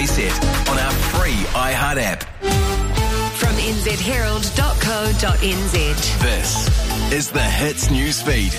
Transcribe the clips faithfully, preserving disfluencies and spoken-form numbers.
Reset on our free iHeart app. From n z herald dot co dot n z. This is the Hits Newsfeed.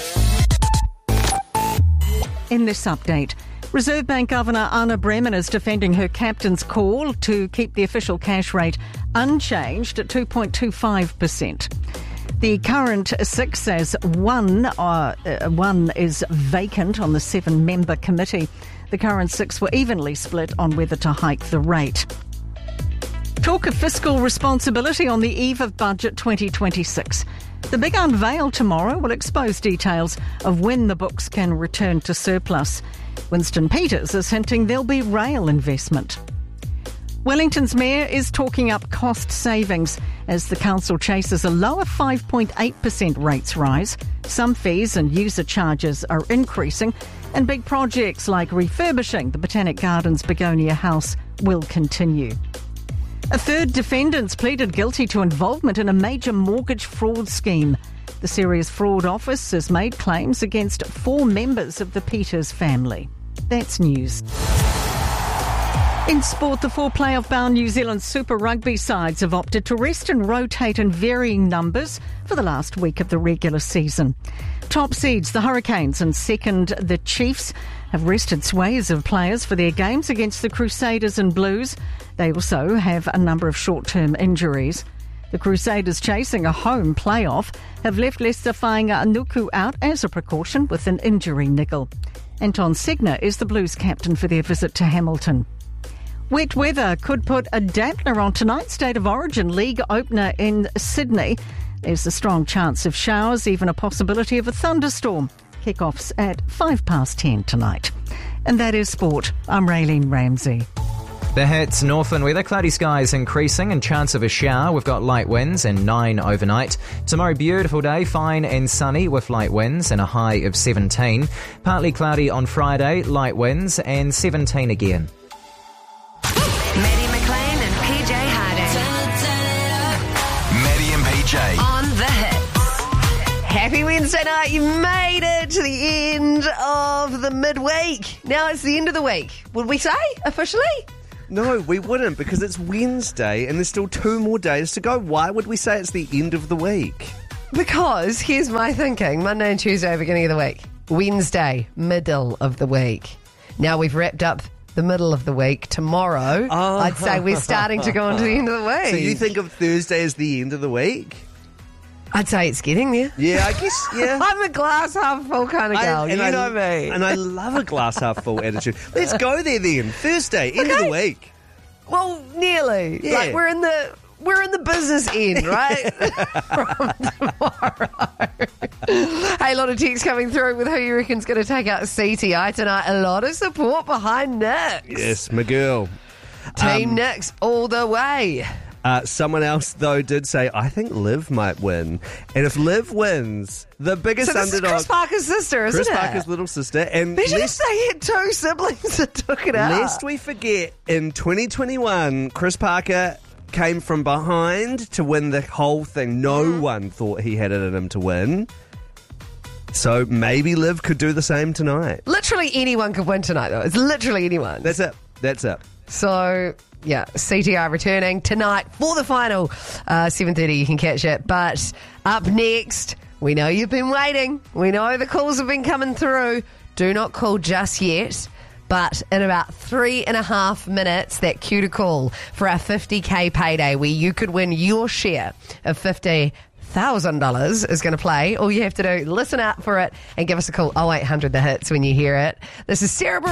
In this update, Reserve Bank Governor Anna Bremen is defending her captain's call to keep the official cash rate unchanged at two point two five percent. The current six as one, uh, uh, one is vacant on the seven-member committee. The current six were evenly split on whether to hike the rate. Talk of fiscal responsibility on the eve of Budget twenty twenty-six. The big unveil tomorrow will expose details of when the books can return to surplus. Winston Peters is hinting there'll be rail investment. Wellington's mayor is talking up cost savings as the council chases a lower five point eight percent rates rise. Some fees and user charges are increasing, and big projects like refurbishing the Botanic Gardens Begonia House will continue. A third defendant's pleaded guilty to involvement in a major mortgage fraud scheme. The Serious Fraud Office has made claims against four members of the Peters family. That's news. In sport, the four playoff-bound New Zealand Super Rugby sides have opted to rest and rotate in varying numbers for the last week of the regular season. Top seeds, the Hurricanes, and second, the Chiefs, have rested swathes of players for their games against the Crusaders and Blues. They also have a number of short-term injuries. The Crusaders, chasing a home playoff, have left Leicester Fainga'a-Anuku out as a precaution with an injury niggle. Anton Segner is the Blues captain for their visit to Hamilton. Wet weather could put a dampener on tonight's State of Origin League opener in Sydney. There's a strong chance of showers, even a possibility of a thunderstorm. Kick-offs at five past ten tonight. And that is sport. I'm Raylene Ramsey. The Hits, Northland weather, cloudy skies increasing and chance of a shower. We've got light winds and nine overnight. Tomorrow, beautiful day, fine and sunny with light winds and a high of seventeen. Partly cloudy on Friday, light winds and seventeen again. Maddie McLean and P J Harding. Maddie and P J. On the Hits. Happy Wednesday night. You made it to the end of the midweek. Now it's the end of the week. Would we say officially? No, we wouldn't, because it's Wednesday and there's still two more days to go. Why would we say it's the end of the week? Because here's my thinking. Monday and Tuesday, beginning of the week. Wednesday, middle of the week. Now we've wrapped up the middle of the week. Tomorrow, oh. I'd say we're starting to go on to the end of the week. So you think of Thursday as the end of the week? I'd say it's getting there. Yeah, I guess, yeah. I'm a glass half full kind of girl, I, you I, know me. And I love a glass half full attitude. Let's go there then. Thursday, end Okay. of the week. Well, nearly. Yeah. Like we're in the we're in the business end, right? From tomorrow. Hey, a lot of texts coming through with who you reckon's going to take out C T I tonight. A lot of support behind Nix. Yes, my girl. Team Um, Nix all the way. Uh, someone else, though, did say, I think Liv might win. And if Liv wins, the biggest So this underdog... is Chris Parker's sister, isn't Chris it? Parker's little sister. And Imagine if lest, they had two siblings that took it out. lest we forget, in twenty twenty-one, Chris Parker came from behind to win the whole thing. No Mm. one thought he had it in him to win. So maybe Liv could do the same tonight. Literally anyone could win tonight, though. It's literally anyone. That's it. That's it. So, yeah, C T I returning tonight for the final. Uh, seven thirty, you can catch it. But up next, we know you've been waiting. We know the calls have been coming through. Do not call just yet. But in about three and a half minutes, that cue to call for our fifty K payday where you could win your share of fifty thousand dollars is going to play. All you have to do, listen out for it and give us a call. oh eight hundred the hits when you hear it. This is Sarah Bar-